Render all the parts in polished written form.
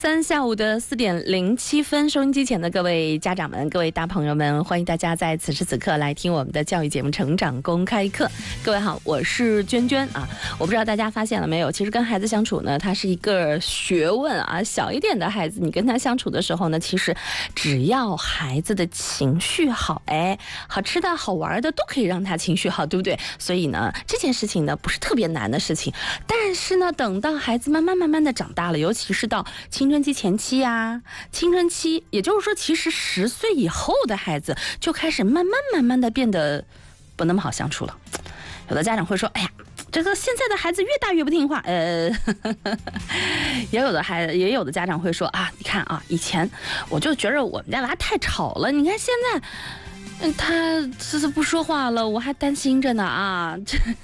下午的4:07，收音机前的各位家长们、各位大朋友们，欢迎大家在此时此刻来听我们的教育节目《成长公开课》。各位好，我是娟娟啊。我不知道大家发现了没有，其实跟孩子相处呢，它是一个学问啊。小一点的孩子，你跟他相处的时候呢，其实只要孩子的情绪好，好吃的好玩的都可以让他情绪好，对不对？所以呢，这件事情呢不是特别难的事情。但是呢，等到孩子慢慢的长大了，尤其是到青春期前期啊，青春期，也就是说，其实10岁以后的孩子就开始慢慢的变得不那么好相处了。有的家长会说：“哎呀，这个现在的孩子越大越不听话。”也有的家长会说：“啊，你看啊，以前我就觉得我们家娃太吵了，你看现在，他这不说话了，我还担心着呢啊。”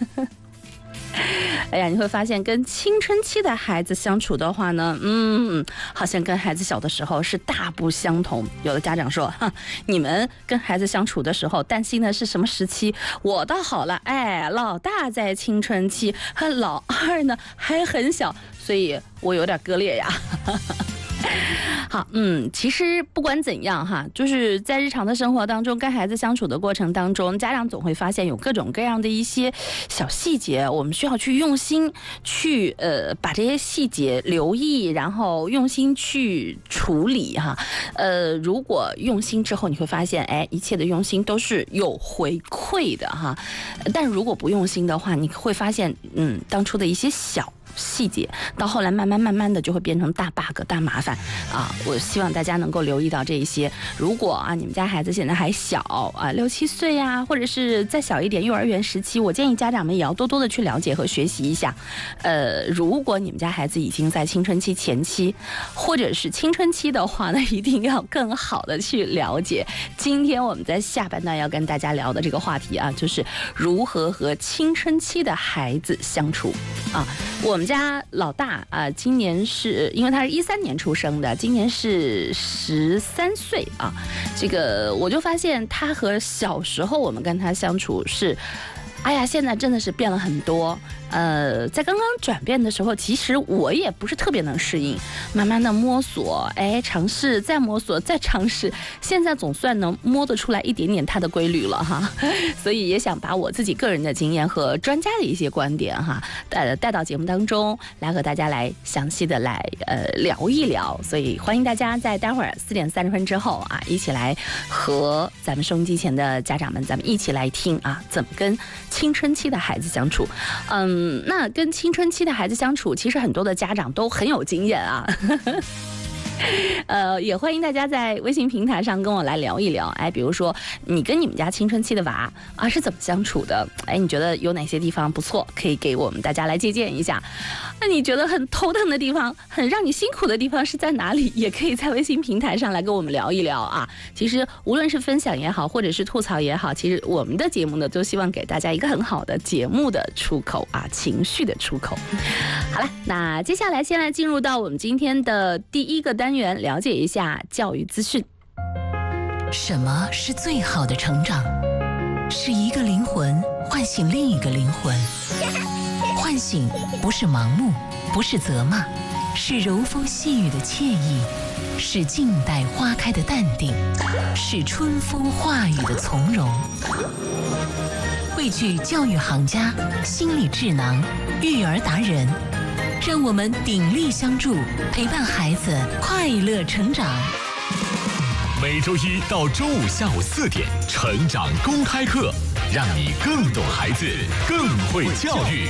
哎呀，你会发现跟青春期的孩子相处的话呢，好像跟孩子小的时候是大不相同。有的家长说，你们跟孩子相处的时候担心的是什么时期？我倒好了，老大在青春期，和老二呢还很小，所以我有点割裂呀。好，其实不管怎样哈，就是在日常的生活当中，跟孩子相处的过程当中，家长总会发现有各种各样的一些小细节，我们需要去用心去把这些细节留意，然后用心去处理哈。如果用心之后，你会发现，一切的用心都是有回馈的哈。但如果不用心的话，你会发现，当初的一些小细节到后来慢慢的就会变成大 bug 大麻烦啊！我希望大家能够留意到这一些。如果啊你们家孩子现在还小啊，6、7岁啊，或者是再小一点幼儿园时期，我建议家长们也要多多的去了解和学习一下。如果你们家孩子已经在青春期前期或者是青春期的话呢，一定要更好的去了解。今天我们在下半段要跟大家聊的这个话题啊，就是如何和青春期的孩子相处啊。我们家老大啊，今年是因为他是13年出生的，今年是13岁啊。这个我就发现他和小时候我们跟他相处是，现在真的是变了很多。在刚刚转变的时候，其实我也不是特别能适应，慢慢的摸索，尝试，再摸索，再尝试，现在总算能摸得出来一点点它的规律了哈。所以也想把我自己个人的经验和专家的一些观点哈，带到节目当中来和大家来详细的来聊一聊。所以欢迎大家在待会儿4:30之后啊，一起来和咱们收音机前的家长们，咱们一起来听啊，怎么跟青春期的孩子相处。那跟青春期的孩子相处，其实很多的家长都很有经验啊。也欢迎大家在微信平台上跟我来聊一聊。比如说你跟你们家青春期的娃啊是怎么相处的？你觉得有哪些地方不错，可以给我们大家来借鉴一下？那你觉得很头疼的地方，很让你辛苦的地方是在哪里？也可以在微信平台上来跟我们聊一聊啊。其实无论是分享也好，或者是吐槽也好，其实我们的节目呢，都希望给大家一个很好的节目的出口啊，情绪的出口。好了，那接下来先来进入到我们今天的第一个单元，了解一下教育资讯。 什么是最好的成长？是一个灵魂唤醒另一个灵魂。唤醒不是盲目，不是责骂，是柔风细雨的惬意，是静待花开的淡定，是春风化雨的从容。汇聚教育行家、心理智囊、育儿达人，让我们鼎力相助，陪伴孩子快乐成长。 每周一到周五下午4点，成长公开课，让你更懂孩子，更会教育。